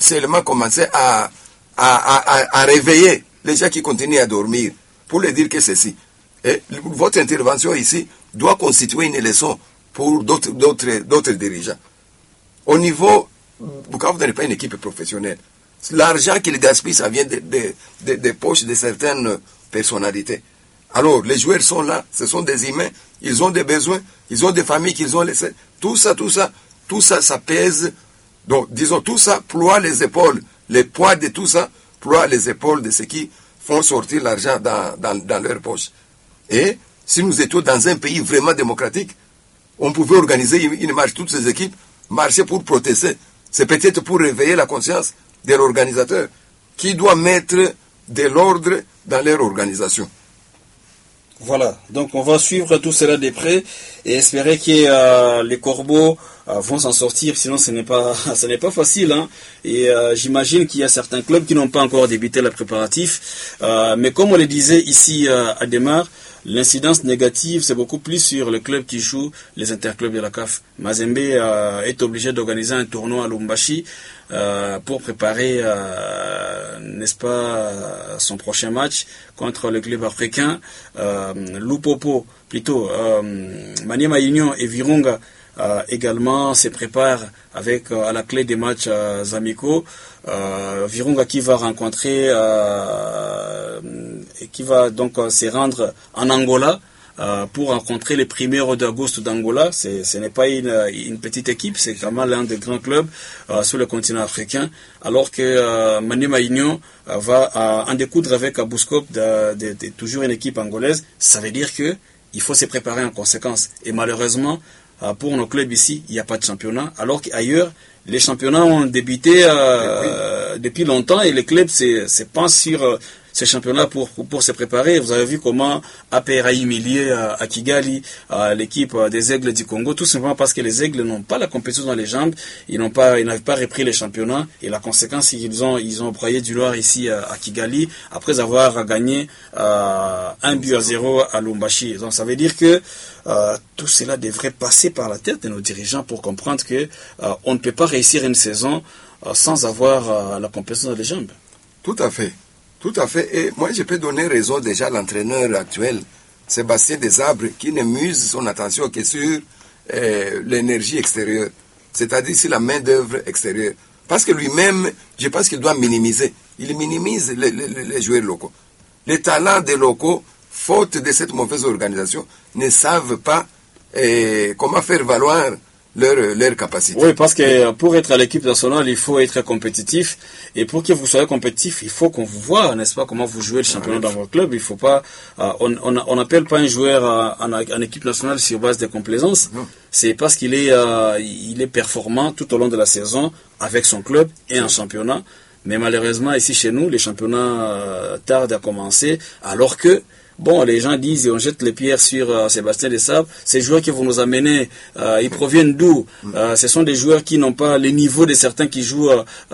seulement commencer à réveiller les gens qui continuent à dormir pour leur dire que c'est si. Et votre intervention ici doit constituer une leçon pour d'autres dirigeants. Au niveau, Bukavu n'est pas une équipe professionnelle. L'argent qu'il gaspille, ça vient des poches de certaines personnalités. Alors, les joueurs sont là, ce sont des humains, ils ont des besoins, ils ont des familles qu'ils ont laissées. Tout ça, ça pèse. Donc, disons, tout ça ploie les épaules. Les poids de tout ça ploie les épaules de ceux qui font sortir l'argent dans leur poche. Et si nous étions dans un pays vraiment démocratique, on pouvait organiser une marche, toutes ces équipes marcher pour protester. C'est peut-être pour réveiller la conscience de l'organisateur qui doit mettre de l'ordre dans leur organisation. Voilà, donc on va suivre tout cela de près et espérer que les Corbeaux vont s'en sortir, sinon ce n'est pas facile. Hein. Et j'imagine qu'il y a certains clubs qui n'ont pas encore débuté le préparatif. Mais comme on le disait ici à Demar, l'incidence négative, c'est beaucoup plus sur le club qui joue les interclubs de la CAF. Mazembe est obligé d'organiser un tournoi à Lubumbashi pour préparer, n'est-ce pas, son prochain match contre le club africain. Lupopo, plutôt, Maniema Union et Virunga également se préparent avec à la clé des matchs amicaux. Virunga qui va rencontrer et qui va donc se rendre en Angola pour rencontrer les premiers d'Auguste d'Angola. Ce n'est pas une petite équipe, c'est quand même l'un des grands clubs sur le continent africain, alors que Maniema Union va en découdre avec Abouskop, toujours une équipe angolaise. Ça veut dire que il faut se préparer en conséquence. Et malheureusement, pour nos clubs ici, il n'y a pas de championnat, alors qu'ailleurs, les championnats ont débuté depuis longtemps et les clubs se pensent sur ces championnats pour se préparer. Vous avez vu comment APR a humilié à Kigali l'équipe des Aigles du Congo, tout simplement parce que les Aigles n'ont pas la compétition dans les jambes, ils n'avaient pas repris les championnats et la conséquence, ils ont broyé du noir ici à Kigali après avoir gagné 1-0 à Lubumbashi. Donc ça veut dire que tout cela devrait passer par la tête de nos dirigeants pour comprendre que on ne peut pas réussir une saison sans avoir la compétition dans les jambes. Tout à fait. Tout à fait. Et moi, je peux donner raison déjà à l'entraîneur actuel, Sébastien Desabre, qui ne muse son attention que sur l'énergie extérieure, c'est-à-dire sur la main-d'œuvre extérieure. Parce que lui-même, je pense qu'il doit minimiser. Il minimise les joueurs locaux. Les talents des locaux, faute de cette mauvaise organisation, ne savent pas comment faire valoir leur capacité. Oui, parce que pour être à l'équipe nationale, il faut être compétitif. Et pour que vous soyez compétitif, il faut qu'on vous voit, n'est-ce pas, comment vous jouez le championnat dans votre club. Il faut pas, on n'appelle pas un joueur en équipe nationale sur base de complaisance. C'est parce qu'il est, il est performant tout au long de la saison avec son club et en championnat. Mais malheureusement, ici chez nous, les championnats tardent à commencer, alors que bon, les gens disent et on jette les pierres sur Sébastien Desabre. Ces joueurs que vous nous amenez, ils proviennent d'où? Ce sont des joueurs qui n'ont pas le niveau de certains qui jouent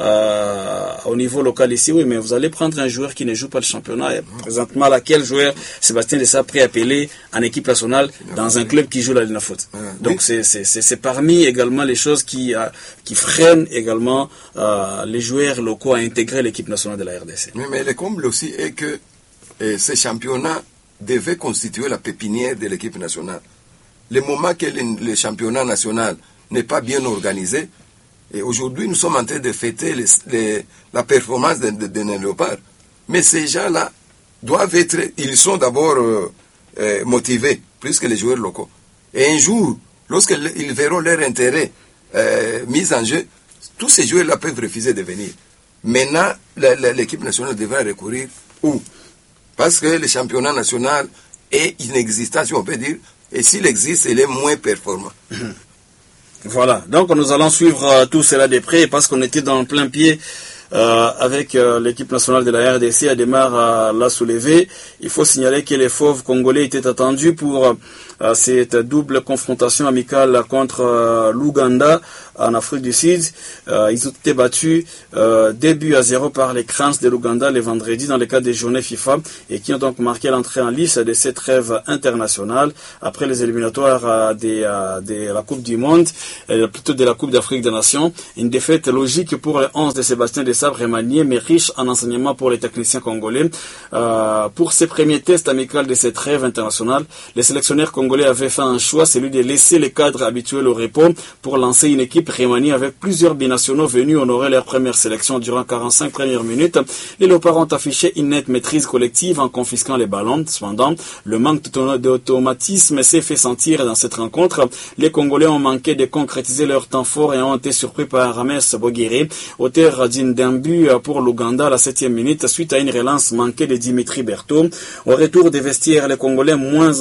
au niveau local ici. Oui, mais vous allez prendre un joueur qui ne joue pas le championnat. Et présentement, laquelle joueur Sébastien Desabre préappelé en équipe nationale dans un club qui joue la Ligue de foot. Donc c'est parmi également les choses qui freinent également les joueurs locaux à intégrer l'équipe nationale de la RDC. Mais le comble aussi est que ces championnats devait constituer la pépinière de l'équipe nationale. Le moment que le championnat national n'est pas bien organisé, et aujourd'hui nous sommes en train de fêter la performance de nos léopards. Mais ces gens-là doivent être, ils sont d'abord motivés, plus que les joueurs locaux. Et un jour, lorsqu'ils verront leur intérêt mis en jeu, tous ces joueurs-là peuvent refuser de venir. Maintenant, l'équipe nationale devrait recourir où? Parce que le championnat national est inexistant, si on peut dire, et s'il existe, il est moins performant. Voilà, donc nous allons suivre tout cela de près, parce qu'on était dans le plein pied avec l'équipe nationale de la RDC, Ademar l'a soulevé. Il faut signaler que les fauves congolais étaient attendus pour cette double confrontation amicale contre l'Ouganda en Afrique du Sud. Ils ont été battus 2-0 par les Crans de l'Ouganda le vendredi dans le cadre des journées FIFA et qui ont donc marqué l'entrée en lice de cette trêve internationale après les éliminatoires de la Coupe du Monde, plutôt de la Coupe d'Afrique des Nations. Une défaite logique pour les 11 de Sébastien Desabre-Remanié, mais riche en enseignements pour les techniciens congolais. Pour ces premiers tests amicaux de cette trêve internationale, les sélectionneurs congolais avaient fait un choix, celui de laisser les cadres habituels au repos pour lancer une équipe remaniée avec plusieurs binationaux venus honorer leur première sélection durant 45 premières minutes. Les Léopards ont affiché une nette maîtrise collective en confisquant les ballons. Cependant, le manque d'automatisme s'est fait sentir dans cette rencontre. Les Congolais ont manqué de concrétiser leur temps fort et ont été surpris par Rames Boguéré, auteur d'un but pour l'Ouganda à la 7e minute suite à une relance manquée de Dimitri Berthaud. Au retour des vestiaires, les Congolais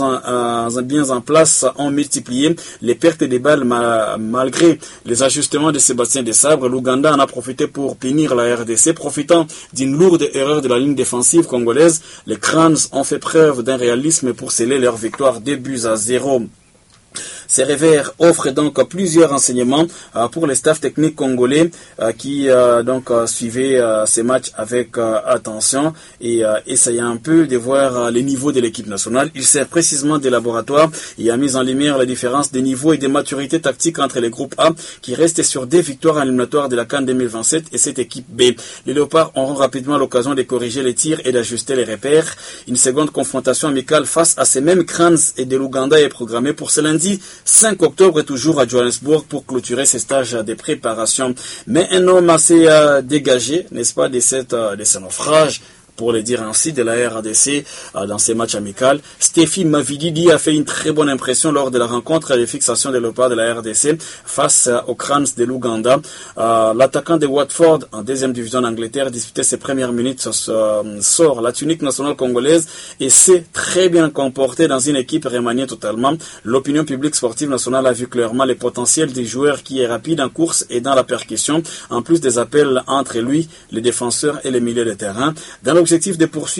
bien en place ont multiplié les pertes de balles malgré les ajustements de Sébastien Desabre. L'Ouganda en a profité pour punir la RDC, profitant d'une lourde erreur de la ligne défensive congolaise. Les Crans ont fait preuve d'un réalisme pour sceller leur victoire 2-0. Ces revers offrent donc plusieurs renseignements pour les staffs techniques congolais qui suivaient ces matchs avec attention et essayant un peu de voir les niveaux de l'équipe nationale. Il sert précisément des laboratoires et a mis en lumière la différence des niveaux et des maturités tactiques entre les groupes A qui restent sur 2 victoires éliminatoires de la CAN 2027 et cette équipe B. Les Léopards auront rapidement l'occasion de corriger les tirs et d'ajuster les repères. Une seconde confrontation amicale face à ces mêmes Crans et de l'Ouganda est programmée pour ce lundi 5 octobre, toujours à Johannesburg pour clôturer ces stages de préparation. Mais un homme assez dégagé, n'est-ce pas, de ce naufrage, pour le dire ainsi, de la RDC dans ces matchs amicaux. Stéphie Mavididi a fait une très bonne impression lors de la rencontre de fixation des Léopards de la RDC face aux Crans de l'Ouganda. L'attaquant de Watford, en 2e division d'Angleterre, disputait ses premières minutes, sort la tunique nationale congolaise et s'est très bien comporté dans une équipe remaniée totalement. L'opinion publique sportive nationale a vu clairement le potentiel des joueurs qui est rapide en course et dans la percussion, en plus des appels entre lui, les défenseurs et les milieux de terrain. Dans l'objectif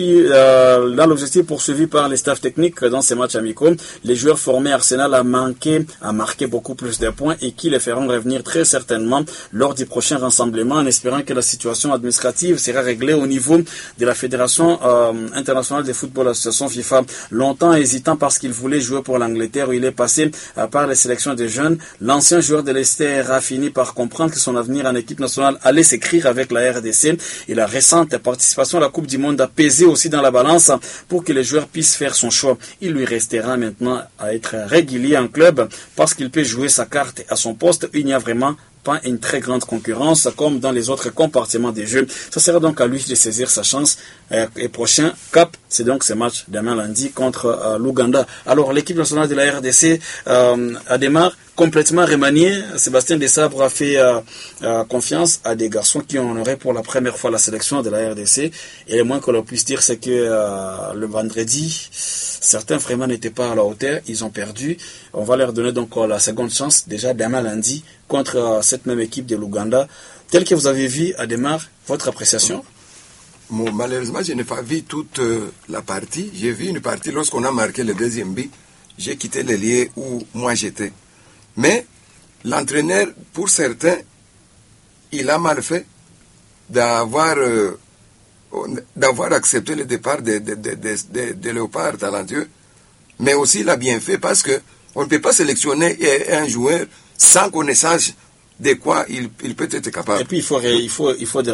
poursuivi par les staffs techniques dans ces matchs amicaux, les joueurs formés Arsenal a marqué beaucoup plus de points et qui les feront revenir très certainement lors du prochain rassemblement en espérant que la situation administrative sera réglée au niveau de la Fédération internationale de football, l'association FIFA. Longtemps hésitant parce qu'il voulait jouer pour l'Angleterre où il est passé par les sélections des jeunes, l'ancien joueur de Leicester a fini par comprendre que son avenir en équipe nationale allait s'écrire avec la RDC et la récente participation à la Coupe du Monde a pesé aussi dans la balance pour que les joueurs puissent faire son choix. Il lui restera maintenant à être régulier en club parce qu'il peut jouer sa carte à son poste. Il n'y a vraiment pas une très grande concurrence comme dans les autres compartiments des jeux. Ça sera donc à lui de saisir sa chance. Et prochain cap, c'est donc ce match demain lundi contre l'Ouganda. Alors l'équipe nationale de la RDC a démarré complètement remanié. Sébastien Desabre a fait confiance à des garçons qui ont honoré pour la première fois la sélection de la RDC. Et le moins que l'on puisse dire, c'est que le vendredi, certains vraiment n'étaient pas à la hauteur. Ils ont perdu. On va leur donner donc la seconde chance déjà demain lundi contre cette même équipe de l'Ouganda. Tel que vous avez vu à démarre, votre appréciation? Bon, malheureusement, je n'ai pas vu toute la partie. J'ai vu une partie lorsqu'on a marqué le deuxième but. J'ai quitté le lieu où moi j'étais. Mais l'entraîneur, pour certains, il a mal fait d'avoir accepté le départ des Léopards talentueux. Mais aussi, il a bien fait parce que on ne peut pas sélectionner un joueur sans connaissance de quoi il peut être capable. Et puis il faut de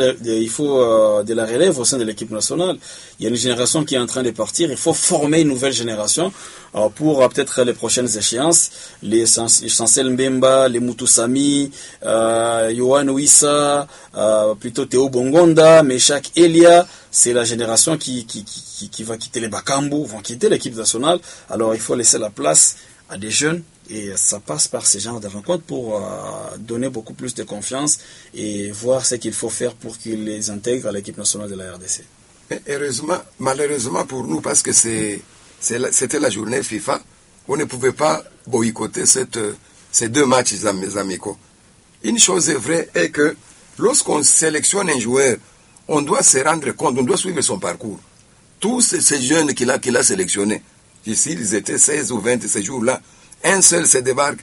la relève au sein de l'équipe nationale. Il y a une génération qui est en train de partir. Il faut former une nouvelle génération pour peut-être les prochaines échéances. Les Chancel Mbemba, les Mutusami, Yohan Wissa, plutôt Théo Bongonda, Meshak Elia. C'est la génération qui va quitter les Bakambu, vont quitter l'équipe nationale. Alors il faut laisser la place à des jeunes. Et ça passe par ces genres de rencontres pour donner beaucoup plus de confiance et voir ce qu'il faut faire pour qu'ils les intègrent à l'équipe nationale de la RDC. Malheureusement pour nous, parce que c'était la journée FIFA, on ne pouvait pas boycotter ces deux matchs amicaux. Une chose est vraie est que Lorsqu'on sélectionne un joueur, on doit se rendre compte, on doit suivre son parcours. Tous ces jeunes qu'il a sélectionnés, ici, ils étaient 16 ou 20 ces jours-là, un seul se débarque.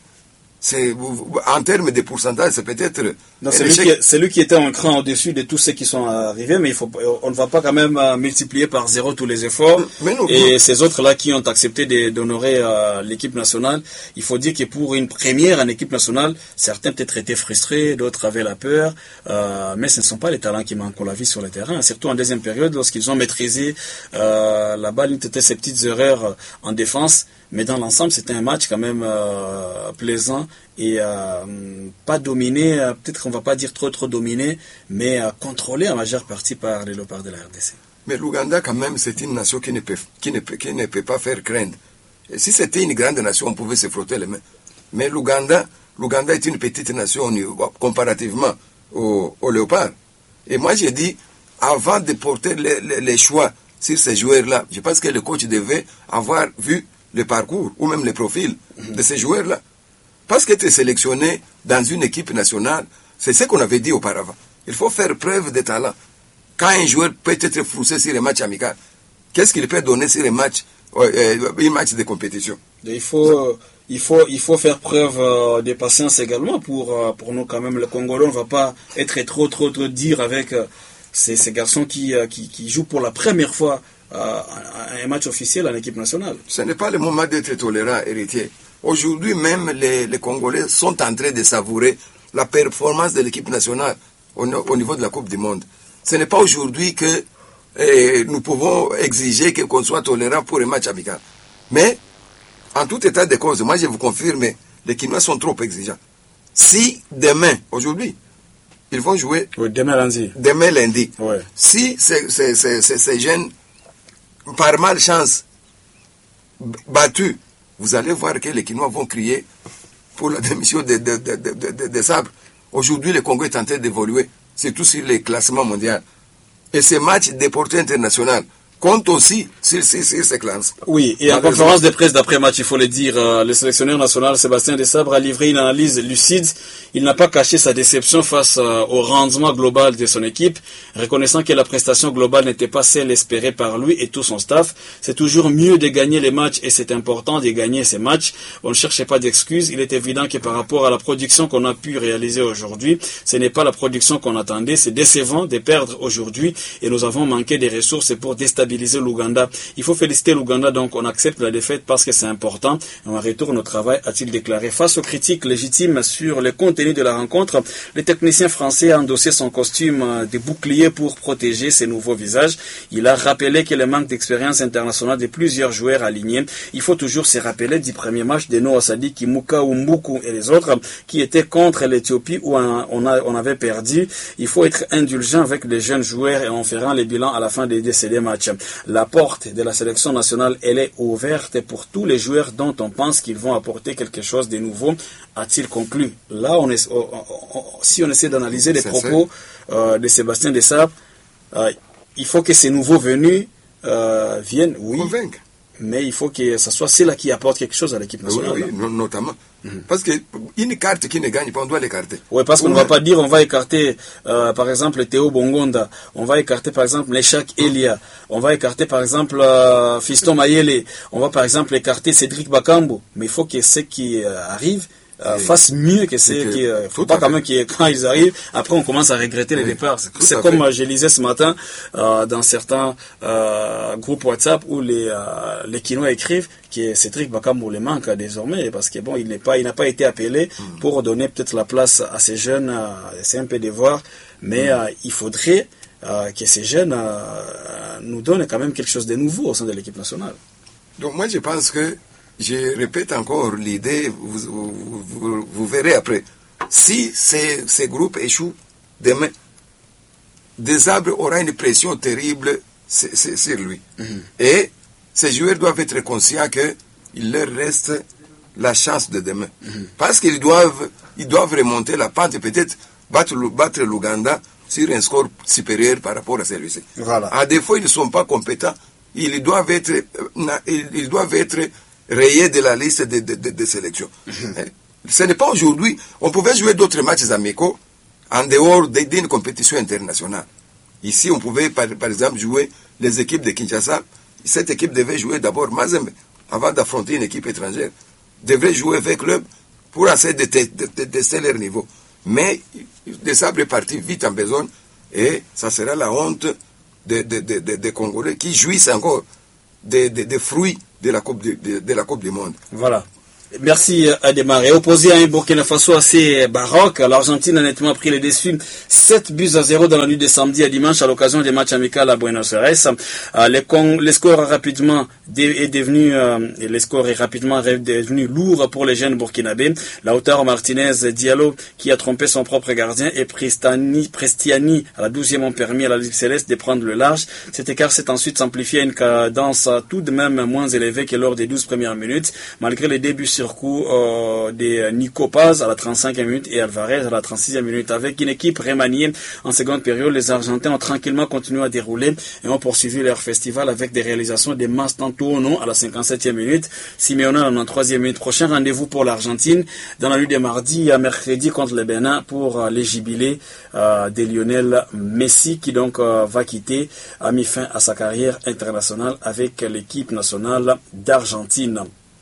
En termes de pourcentage, c'est peut-être... C'est lui qui était un cran au-dessus de tous ceux qui sont arrivés, mais on ne va pas quand même multiplier par zéro tous les efforts. Et ces autres-là qui ont accepté d'honorer l'équipe nationale, il faut dire que pour une première en équipe nationale, certains peut-être étaient frustrés, d'autres avaient la peur, mais ce ne sont pas les talents qui manquent la vie sur le terrain, surtout en deuxième période, lorsqu'ils ont maîtrisé la balle, peut-être ces petites erreurs en défense. Mais dans l'ensemble, c'était un match quand même plaisant et pas dominé, peut-être qu'on ne va pas dire trop dominé, mais contrôlé en majeure partie par les Léopards de la RDC. Mais l'Ouganda, quand même, c'est une nation qui ne peut pas faire craindre. Et si c'était une grande nation, on pouvait se frotter les mains. Mais l'Ouganda est une petite nation comparativement aux Léopards. Et moi, j'ai dit, avant de porter les choix sur ces joueurs-là, je pense que le coach devait avoir vu le parcours ou même le profil de ces joueurs-là. Parce que tu es sélectionné dans une équipe nationale, c'est ce qu'on avait dit auparavant. Il faut faire preuve de talent. Quand un joueur peut être frustré sur un match amical, qu'est-ce qu'il peut donner sur un match de compétition? Il faut faire preuve de patience également pour nous quand même. Le Congolais, on ne va pas être trop dire avec ces garçons qui jouent pour la première fois un match officiel en équipe nationale. Ce n'est pas le moment d'être tolérant, héritier. Aujourd'hui même, les Congolais sont en train de savourer la performance de l'équipe nationale au niveau de la Coupe du Monde. Ce n'est pas aujourd'hui que nous pouvons exiger qu'on soit tolérant pour un match amical. Mais, en tout état de cause, moi je vous confirme, les Kinois sont trop exigeants. Si demain, aujourd'hui, ils vont jouer... Oui, demain lundi. Ouais. Si ces jeunes, par malchance, battus, vous allez voir que les Kinois vont crier pour la démission des sabres. Aujourd'hui, le Congo est en train d'évoluer, surtout sur les classements mondiaux. Et ces matchs de portée internationale comptent aussi sur ces classes. Oui, et en conférence de presse d'après-match, il faut le dire, le sélectionneur national Sébastien Desabre a livré une analyse lucide. Il n'a pas caché sa déception face au rendement global de son équipe, reconnaissant que la prestation globale n'était pas celle espérée par lui et tout son staff. C'est toujours mieux de gagner les matchs et c'est important de gagner ces matchs. On ne cherchait pas d'excuses. Il est évident que par rapport à la production qu'on a pu réaliser aujourd'hui, ce n'est pas la production qu'on attendait. C'est décevant de perdre aujourd'hui et nous avons manqué des ressources pour déstabiliser l'Ouganda. Il faut féliciter l'Ouganda, donc on accepte la défaite parce que c'est important. On retourne au travail, a-t-il déclaré. Face aux critiques légitimes sur le contenu de la rencontre, le technicien français a endossé son costume de bouclier pour protéger ses nouveaux visages. Il a rappelé que le manque d'expérience internationale de plusieurs joueurs alignés, il faut toujours se rappeler du premier match de Noah Sadi, Kimuka, Mbuku et les autres qui étaient contre l'Éthiopie où on avait perdu. Il faut être indulgent avec les jeunes joueurs et en faisant les bilans à la fin des décédés matchs. La porte de la sélection nationale, elle est ouverte pour tous les joueurs dont on pense qu'ils vont apporter quelque chose de nouveau, a-t-il conclu. Là, si on essaie d'analyser les propos de Sébastien Desabre, il faut que ces nouveaux venus viennent, oui, convaincre. Mais il faut que ce soit ceux-là qui apportent quelque chose à l'équipe nationale. Oui, notamment. Parce qu'une carte qui ne gagne pas, on doit l'écarter. Oui, parce qu'on ne va pas dire on va écarter, par exemple, Théo Bongonda, on va écarter, par exemple, Lechak Elia, on va écarter, par exemple, Fiston Mayele, on va, par exemple, écarter Cédric Bakambu. Mais il faut que ceux qui arrivent fassent mieux que ceux qui... Il ne faut pas quand même que quand ils arrivent, après on commence à regretter les départs. C'est comme je lisais ce matin dans certains groupes WhatsApp où les Kinois écrivent que Cédric Bakambu les manque désormais parce que bon, il n'a pas été appelé pour donner peut-être la place à ces jeunes. C'est un peu devoir, mais il faudrait que ces jeunes nous donnent quand même quelque chose de nouveau au sein de l'équipe nationale. Donc moi je pense que je répète encore l'idée, vous verrez après. Si ces groupes échouent demain, Desabre aura une pression terrible sur lui. Et ces joueurs doivent être conscients qu'il leur reste la chance de demain. Parce qu'ils doivent remonter la pente et peut-être battre l'Ouganda sur un score supérieur par rapport à celui-ci. Voilà. À défaut, ils ne sont pas compétents. Ils doivent être rayés de la liste de sélection. Ce n'est pas aujourd'hui. On pouvait jouer d'autres matchs amicaux en dehors d'une compétition internationale. Ici, on pouvait par exemple jouer les équipes de Kinshasa. Cette équipe devait jouer d'abord Mazembe avant d'affronter une équipe étrangère. Devrait jouer avec club pour essayer de tester leur niveau. Mais le sable est parti vite en besogne et ça sera la honte des Congolais qui jouissent encore des fruits de la Coupe du Monde. Voilà. Merci Ademar. Et opposé à un Burkina Faso assez baroque, l'Argentine a nettement pris les déçus. 7-0 dans la nuit de samedi à dimanche à l'occasion des matchs amicaux à Buenos Aires. Les scores est rapidement devenu lourd pour les jeunes burkinabés. Lautaro Martinez Diallo qui a trompé son propre gardien et Prestiani à la 12e ont permis à la Ligue Céleste de prendre le large. Cet écart s'est ensuite amplifié à une cadence tout de même moins élevée que lors des 12 premières minutes, malgré les débuts sur coup de Nico Paz à la 35e minute et Alvarez à la 36e minute. Avec une équipe remaniée en seconde période, les Argentins ont tranquillement continué à dérouler et ont poursuivi leur festival avec des réalisations de Mastantuono à la 57e minute, Simeone à la 93e minute. Prochain rendez-vous pour l'Argentine dans la nuit de mardi à mercredi contre le Bénin pour les jubilés de Lionel Messi qui donc va quitter à mi-fin à sa carrière internationale avec l'équipe nationale d'Argentine.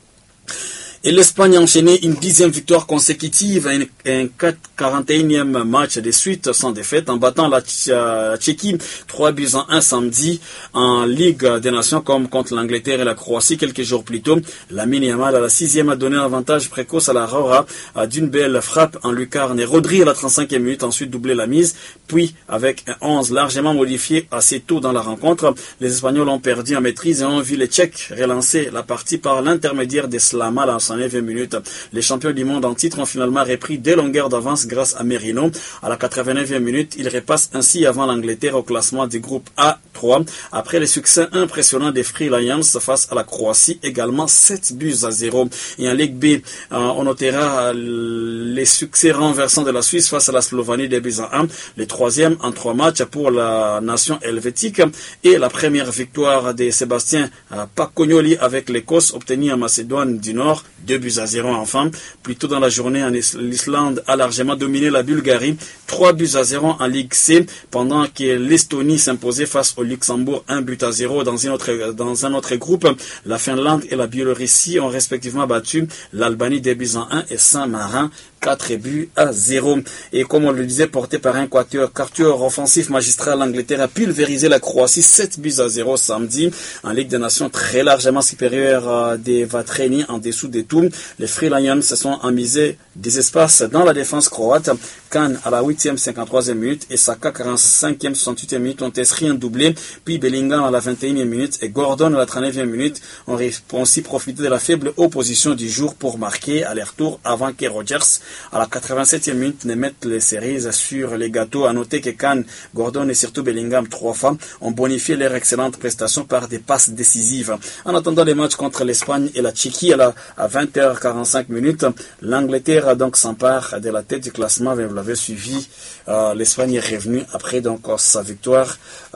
Et l'Espagne a enchaîné une 10e victoire consécutive et un 41e match de suite sans défaite en battant la Tchéquie 3-1 samedi en Ligue des Nations comme contre l'Angleterre et la Croatie quelques jours plus tôt. Lamine Yamal à la 6e a donné un avantage précoce à la Rora d'une belle frappe en lucarne et Rodri à la 35e minute ensuite doublé la mise. Puis avec un 11 largement modifié assez tôt dans la rencontre, les Espagnols ont perdu en maîtrise et ont vu les Tchèques relancer la partie par l'intermédiaire de Slama dans 9e minute. Les champions du monde en titre ont finalement repris des longueurs d'avance grâce à Merino. À la 89e minute, ils repassent ainsi avant l'Angleterre au classement du groupe A3. Après les succès impressionnants des Free Lions face à la Croatie, également 7-0. Et en Ligue B, on notera les succès renversants de la Suisse face à la Slovénie des 2-1. Les troisièmes en 3 matchs pour la nation helvétique et la première victoire de Sébastien Pacognoli avec l'Écosse obtenue en Macédoine du Nord. 2-0 enfin. Plus tôt dans la journée, l'Islande a largement dominé la Bulgarie. 3-0 en Ligue C, pendant que l'Estonie s'imposait face au Luxembourg 1-0 dans un autre groupe. La Finlande et la Biélorussie ont respectivement battu l'Albanie 2-1 et Saint-Marin 4-0. Et comme on le disait, porté par un quatuor offensif magistral, l'Angleterre a pulvérisé la Croatie 7-0 samedi en Ligue des Nations, très largement supérieure des Vatreni en dessous des tout. Les Free Lions se sont amusés des espaces dans la défense croate. Khan à la 8e 53e minute et Saka 45e 68e minute ont inscrit un doublé, puis Bellingham à la 21e minute et Gordon à la 39e minute ont aussi profité de la faible opposition du jour pour marquer à leur tour avant que Rodgers à la 87e minute ne mette les cerises sur les gâteaux. À noter que Khan, Gordon et surtout Bellingham 3 fois ont bonifié leur excellente prestation par des passes décisives. En attendant les matchs contre l'Espagne et la Tchéquie à 20h45 minutes, l'Angleterre donc s'empare de la tête du classement. Vous l'avez suivi, l'Espagne est revenue après donc sa victoire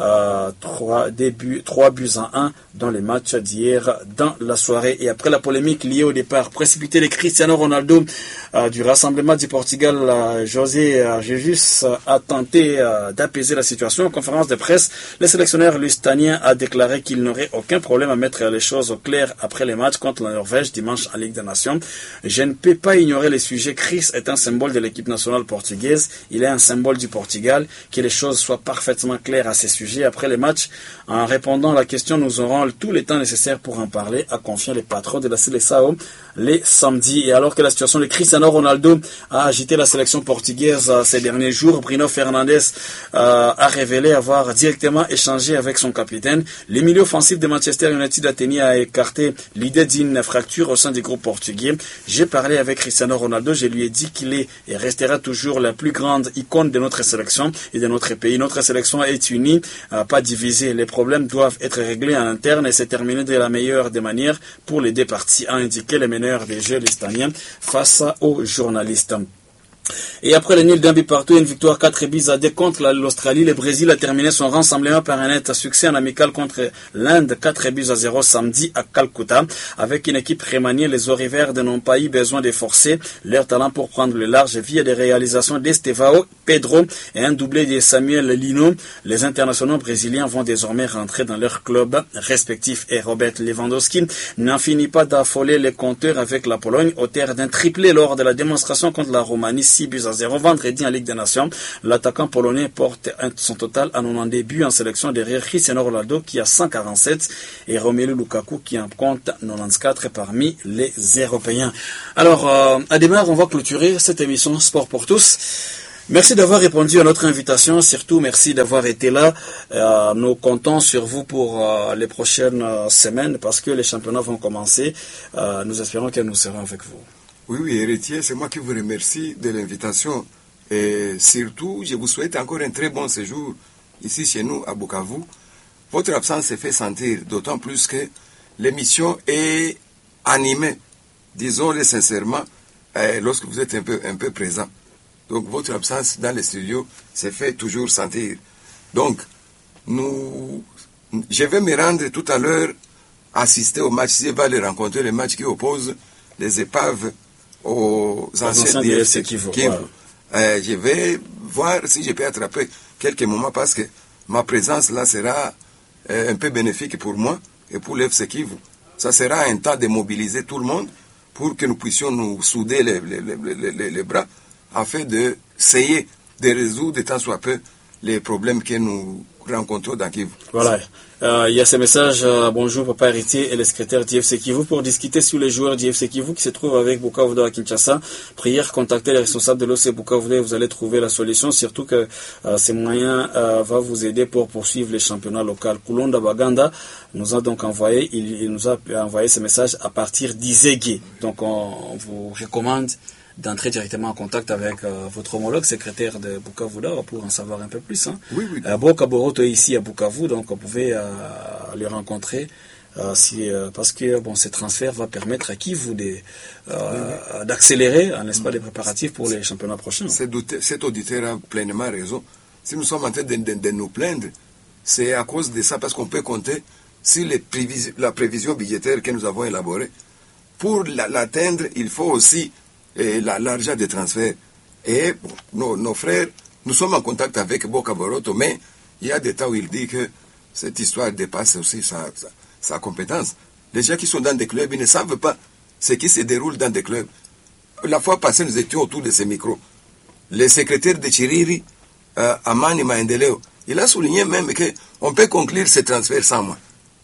3-1 dans les matchs d'hier dans la soirée. Et après la polémique liée au départ précipité de Cristiano Ronaldo du rassemblement du Portugal, José Jesus a tenté d'apaiser la situation. En conférence de presse, le sélectionneur lustanien a déclaré qu'il n'aurait aucun problème à mettre les choses au clair après les matchs contre la Norvège dimanche en Ligue des Nations. Je ne peux pas ignorer les sujets. Chris est un symbole de l'équipe nationale portugaise. Il est un symbole du Portugal. Que les choses soient parfaitement claires à ces sujets. Après les matchs, en répondant à la question, nous aurons tout le temps nécessaire pour en parler, a confié le patron de la Seleção les samedis. Et alors que la situation de Cristiano Ronaldo a agité la sélection portugaise ces derniers jours, Bruno Fernandes a révélé avoir directement échangé avec son capitaine. Le milieu offensif de Manchester United a tenu à écarter l'idée d'une fracture au sein du groupe portugais. J'ai parlé avec Cristiano Ronaldo, je lui ai dit qu'il est et restera toujours la plus grande icône de notre sélection et de notre pays. Notre sélection est unie, pas divisée. Les problèmes doivent être réglés en interne et c'est terminé de la meilleure des manières pour les deux parties, a indiqué le meneur des Jeux l'Espanien face aux journalistes. Et après le nul d'un but partout, une victoire 4-2 contre l'Australie, le Brésil a terminé son rassemblement par un net succès en amical contre l'Inde, 4-0 samedi à Calcutta. Avec une équipe remaniée, les Oriverdes n'ont pas eu besoin de forcer leur talent pour prendre le large via des réalisations d'Estevao, Pedro et un doublé de Samuel Lino. Les internationaux brésiliens vont désormais rentrer dans leur club respectif et Robert Lewandowski n'en finit pas d'affoler les compteurs avec la Pologne, auteur d'un triplé lors de la démonstration contre la Roumanie. 6-0 vendredi en Ligue des Nations. L'attaquant polonais porte son total à 90 buts en sélection derrière Cristiano Ronaldo qui a 147 et Romelu Lukaku qui en compte 94 parmi les Européens. Alors, à démarrer, on va clôturer cette émission Sport pour tous. Merci d'avoir répondu à notre invitation, surtout merci d'avoir été là. Nous comptons sur vous pour les prochaines semaines parce que les championnats vont commencer. Nous espérons que nous serons avec vous. Oui, héritier, c'est moi qui vous remercie de l'invitation. Et surtout, je vous souhaite encore un très bon séjour ici chez nous à Bukavu. Votre absence s'est fait sentir, d'autant plus que l'émission est animée, disons-le sincèrement, lorsque vous êtes un peu présent. Donc votre absence dans les studios s'est fait toujours sentir. Donc, je vais me rendre tout à l'heure assister au match, je vais aller rencontrer les matchs qui opposent les épaves aux anciens d'IFC Kivu. Je vais voir si je peux attraper quelques moments parce que ma présence là sera un peu bénéfique pour moi et pour l'FC Kivu. Ça sera un temps de mobiliser tout le monde pour que nous puissions nous souder les bras afin d'essayer de résoudre de tant soit peu les problèmes que nous rencontrons dans Kivu. Voilà. Il y a ce message, bonjour Papa Héritier et le secrétaire d'IFC Kivu pour discuter sur les joueurs d'IFC Kivu qui se trouvent avec Bukavu à Kinshasa. Prière, contactez les responsables de l'OC Bukavu, vous allez trouver la solution, surtout que ces moyens va vous aider pour poursuivre les championnats locaux. Kulonda Baganda nous a donc envoyé, il nous a envoyé ce message à partir d'Izégué. Donc on vous recommande d'entrer directement en contact avec votre homologue secrétaire de Bukavu pour en savoir un peu plus. Hein. Oui. Boka Boroto est ici à Bukavu, donc vous pouvez les rencontrer parce que ce transfert va permettre à Kivu d'accélérer, n'est-ce pas, les préparatifs pour les championnats prochains. Cet auditeur a pleinement raison. Si nous sommes en train de nous plaindre, c'est à cause de ça, parce qu'on peut compter sur la prévision budgétaire que nous avons élaborée. Pour l'atteindre, il faut aussi l'argent des transferts. Et nos frères, nous sommes en contact avec Boka Boroto, mais il y a des temps où il dit que cette histoire dépasse aussi sa compétence. Les gens qui sont dans des clubs, ils ne savent pas ce qui se déroule dans des clubs. La fois passée, nous étions autour de ces micros. Le secrétaire de Chiriri, Amani Maendeleo, il a souligné même qu'on peut conclure ces transferts sans moi.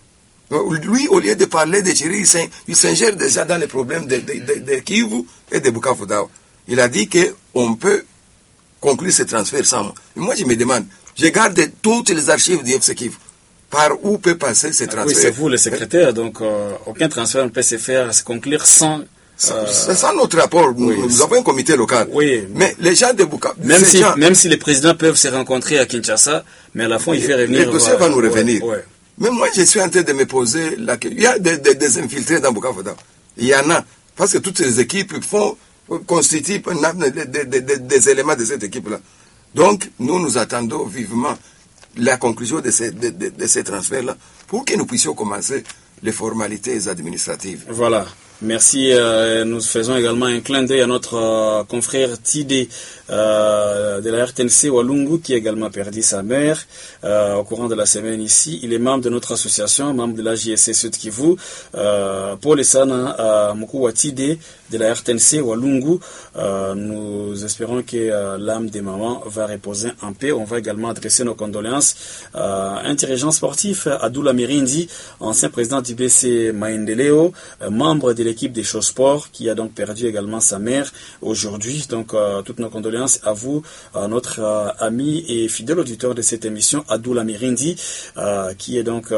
Lui, au lieu de parler de Chiriri, il s'ingère déjà dans les problèmes de Kivu et de Bukavu. Il a dit qu'on peut conclure ces transferts sans moi. Et moi, je me demande, je garde toutes les archives du FC Kivu. Par où peut passer ces transferts? Oui, c'est vous le secrétaire, donc aucun transfert ne peut se conclure sans... C'est ça notre rapport. Nous avons un comité local. Oui. Mais les gens de Bukavu... Même si les présidents peuvent se rencontrer à Kinshasa, mais à la fin, il fait revenir... Le dossier va nous revenir. Ouais. Mais moi, je suis en train de me poser la question. Il y a des infiltrés dans Bukavu. Il y en a. Parce que toutes les équipes constituent des éléments de cette équipe-là. Donc, nous attendons vivement la conclusion de ces transferts-là pour que nous puissions commencer les formalités administratives. Voilà. Merci. Nous faisons également un clin d'œil à notre confrère Tidé de la RTNC Walungu qui a également perdu sa mère au courant de la semaine ici. Il est membre de notre association, membre de la JSC Sud Kivu. Paul Essana Mukua Tidé de la RTNC Walungu. Nous espérons que l'âme des mamans va reposer en paix. On va également adresser nos condoléances un dirigeant sportif, Adoula Mirindi, ancien président du BC Maendeleo, membre de l'équipe des Show Sport, qui a donc perdu également sa mère aujourd'hui. Donc, toutes nos condoléances à vous, à notre ami et fidèle auditeur de cette émission, Adoula Mirindi, qui est donc,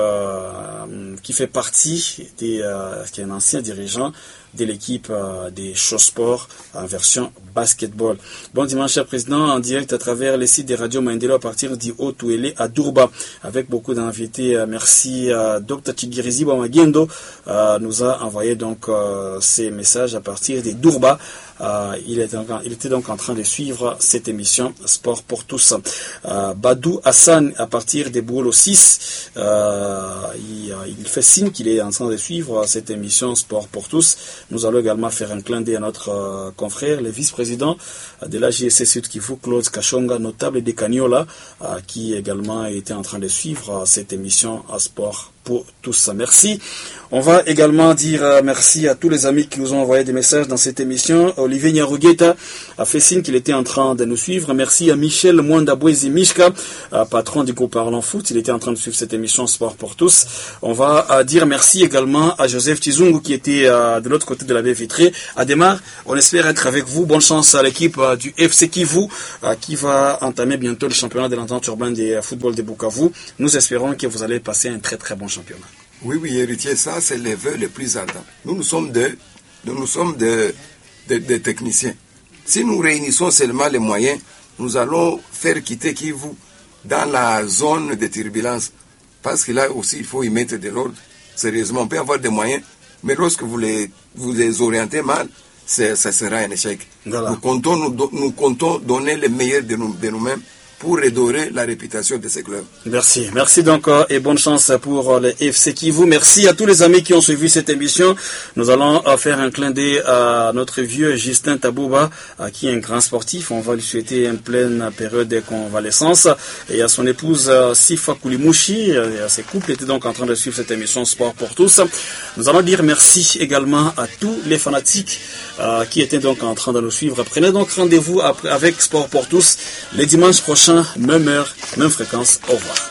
qui fait partie qui est un ancien dirigeant de l'équipe des Show Sport en version basketball. Bon dimanche, cher président, en direct à travers les sites des radios Maendeleo à partir du Haut-Touélé à Durba, avec beaucoup d'invités. Merci à Dr Chigirizi Bamagendo, nous a envoyé donc ces messages à partir des Durba, il était donc en train de suivre cette émission Sport pour tous. Badou Hassan, à partir des Boulots 6, il fait signe qu'il est en train de suivre cette émission Sport pour tous. Nous allons également faire un clin d'œil à notre confrère, le vice-président de la JSC Sud Kivu, Claude Kachonga, notable des Cagnola, qui également était en train de suivre cette émission à Sport pour tous. Merci. On va également dire merci à tous les amis qui nous ont envoyé des messages dans cette émission. Olivier Nyarugueta a fait signe qu'il était en train de nous suivre. Merci à Michel Mwandabwezi Mishka, patron du groupe Parlant Foot. Il était en train de suivre cette émission Sport pour tous. On va dire merci également à Joseph Tizungu qui était de l'autre côté de la baie vitrée. Ademar, on espère être avec vous. Bonne chance à l'équipe du FC Kivu qui va entamer bientôt le championnat de l'entente urbaine de football de Bukavu. Nous espérons que vous allez passer un très très bon championnat. Oui, héritier, ça c'est les vœux les plus ardents. Nous sommes des techniciens. Si nous réunissons seulement les moyens, nous allons faire quitter Kivu dans la zone de turbulence. Parce que là aussi, il faut y mettre de l'ordre. Sérieusement, on peut avoir des moyens, mais lorsque vous les orientez mal, ça sera un échec. Voilà. Nous comptons donner le meilleur de nous-mêmes pour redorer la réputation de ces clubs. Merci. Merci donc et bonne chance pour le FC Kivu. Merci à tous les amis qui ont suivi cette émission. Nous allons faire un clin d'œil à notre vieux Justin Tabouba, qui est un grand sportif. On va lui souhaiter une pleine période de convalescence. Et à son épouse Sifa Koulimouchi, ses couples étaient donc en train de suivre cette émission Sport pour tous. Nous allons dire merci également à tous les fanatiques qui étaient donc en train de nous suivre. Prenez donc rendez-vous avec Sport pour tous les dimanches prochains. Même heure, même fréquence. Au revoir.